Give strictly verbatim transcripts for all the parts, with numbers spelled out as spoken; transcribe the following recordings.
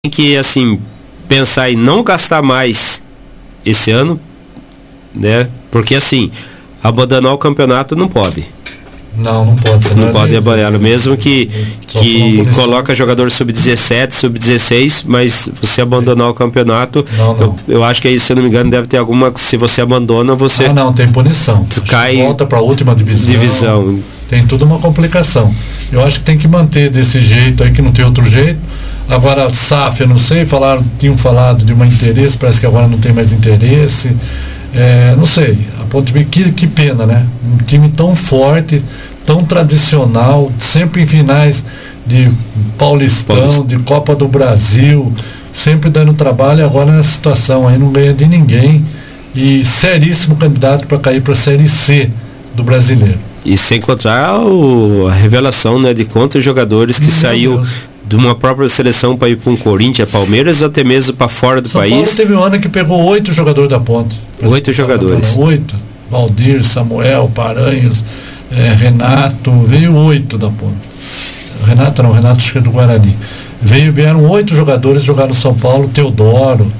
tem que, assim, pensar em não gastar mais esse ano, né? Porque, assim, abandonar o campeonato não pode. Não, não pode ser. Não, não pode é abandonar, mesmo que, que coloca jogador sub dezessete, sub dezesseis, mas você abandonar o campeonato, não, não. Eu, eu acho que aí, se eu não me engano, deve ter alguma, se você abandona, você... Ah, não, tem punição. Cai, volta para a última divisão. divisão. Tem tudo uma complicação. Eu acho que tem que manter desse jeito aí, que não tem outro jeito. Agora, S A F, eu não sei, falaram, tinham falado de um interesse, parece que agora não tem mais interesse. É, não sei, a Ponte Preta, que, que pena, né? Um time tão forte, tão tradicional, sempre em finais de Paulistão, Paulista. de Copa do Brasil, sempre dando trabalho, e agora nessa situação aí não ganha de ninguém. E seríssimo candidato para cair para a Série C do Brasileiro. E sem contar o, a revelação, né, de quantos jogadores que Meu saiu Deus. de uma própria seleção para ir para um Corinthians, Palmeiras, até mesmo para fora do São país. Paulo teve um ano que pegou oito jogadores da Ponte. Oito jogadores. Oito. Valdir, Samuel, Paranhos, é, Renato, veio oito da Ponte. Renato não, Renato acho que é do Guarani. Veio, vieram oito jogadores jogar no São Paulo, Teodoro,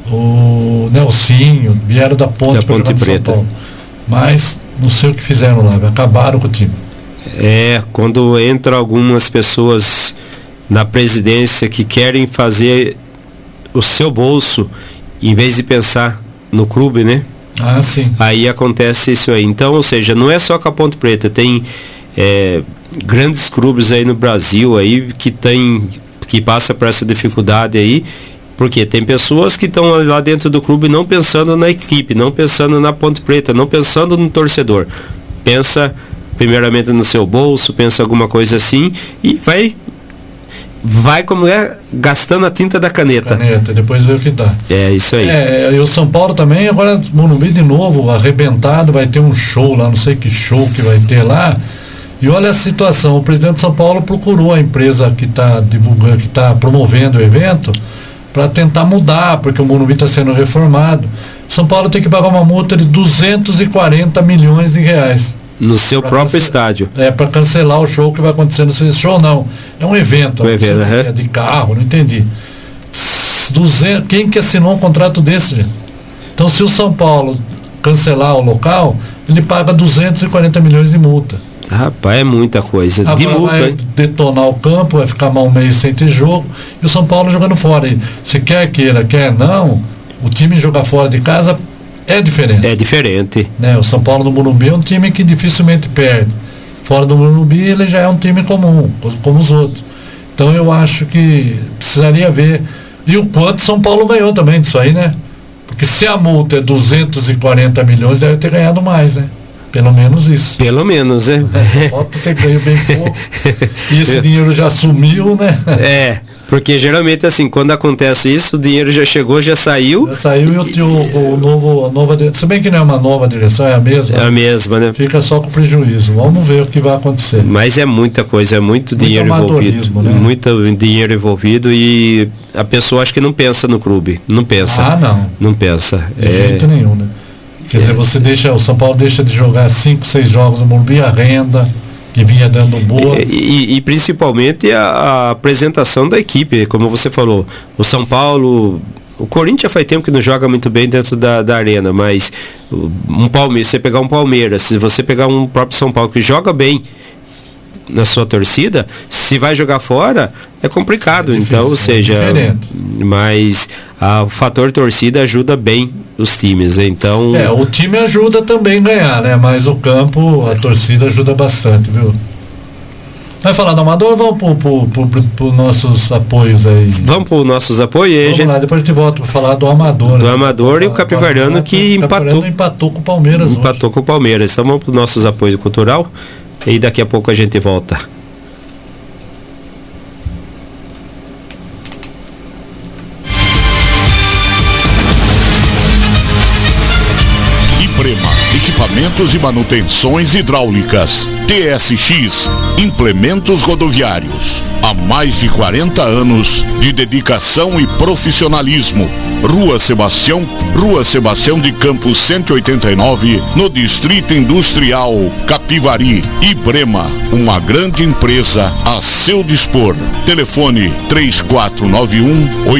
o Nelsinho, vieram da Ponte, da Ponte Preta. São Paulo. Mas não sei o que fizeram lá, acabaram com o time. É, quando entram algumas pessoas na presidência que querem fazer o seu bolso, em vez de pensar no clube, né? Ah, sim. Aí acontece isso aí. Então, ou seja, não é só com a Ponte Preta, tem é, grandes clubes aí no Brasil aí que tem, que passa por essa dificuldade aí, porque tem pessoas que estão lá dentro do clube não pensando na equipe, não pensando na Ponte Preta, não pensando no torcedor. Pensa primeiramente no seu bolso, pensa alguma coisa assim e vai vai como é, gastando a tinta da caneta. Caneta, depois vê o que dá. É, isso aí. É, e o São Paulo também, agora Morumbi de novo, arrebentado, vai ter um show lá, não sei que show que vai ter lá. E olha a situação, o presidente de São Paulo procurou a empresa que está divulgando, que está promovendo o evento, para tentar mudar, porque o Morumbi está sendo reformado. São Paulo tem que pagar uma multa de duzentos e quarenta milhões de reais. No seu próprio estádio. É, para cancelar o show que vai acontecer no seu show, não. É um evento. Um evento, é uhum. de carro, não entendi. duzentos, quem que assinou um contrato desse, gente? Então, se o São Paulo cancelar o local, ele paga duzentos e quarenta milhões de multa. Rapaz, é muita coisa. Agora de multa, vai hein? detonar o campo, vai ficar mal um mês sem ter jogo, e o São Paulo jogando fora. E se quer queira, quer não, o time jogar fora de casa é diferente. É diferente. Né? O São Paulo do Morumbi é um time que dificilmente perde. Fora do Morumbi ele já é um time comum, como os outros. Então eu acho que precisaria ver. E o quanto São Paulo ganhou também disso aí, né? Porque se a multa é duzentos e quarenta milhões, deve ter ganhado mais, né? Pelo menos isso. Pelo menos, é. É, só ter ganho bem pouco. E esse dinheiro já sumiu, né? É, porque geralmente assim, quando acontece isso, o dinheiro já chegou, já saiu. Já saiu e o, o, o novo, a nova direção, se bem que não é uma nova direção, é a mesma. É a mesma, né? Fica só com prejuízo. Vamos ver o que vai acontecer. Mas é muita coisa, é muito, muito dinheiro envolvido. Né? Muito dinheiro envolvido e a pessoa acho que não pensa no clube. Não pensa. Ah, não. Não pensa. De é... jeito nenhum, né? Quer é. dizer, você deixa, o São Paulo deixa de jogar cinco, seis jogos no Morumbi, a renda que vinha dando boa. E, e, e principalmente a, a apresentação da equipe, como você falou, o São Paulo, o Corinthians faz tempo que não joga muito bem dentro da, da arena, mas um Palmeiras, você pegar um Palmeiras, se você pegar um próprio São Paulo que joga bem na sua torcida, se vai jogar fora, é complicado. É difícil, então, ou seja, é mas a, o fator torcida ajuda bem os times, então... É, o time ajuda também a ganhar, né? Mas o campo, a torcida ajuda bastante, viu? Vai falar do Amador ou vamos pro, pro, pro, pro, pro nossos apoios aí? Vamos pro nossos apoios aí, vamos gente... lá, depois a gente volta para falar do Amador. Do né? Amador e o Capivarano que empatou. empatou com o Palmeiras Empatou hoje. com o Palmeiras. Então vamos pro nossos apoios cultural e daqui a pouco a gente volta. Iprema, equipamentos e manutenções hidráulicas. T S X, implementos rodoviários. Há mais de quarenta anos de dedicação e profissionalismo. Rua Sebastião, Rua Sebastião de Campos cento e oitenta e nove, no Distrito Industrial Capivari. Ibrema, uma grande empresa a seu dispor. Telefone três quatro nove um, oito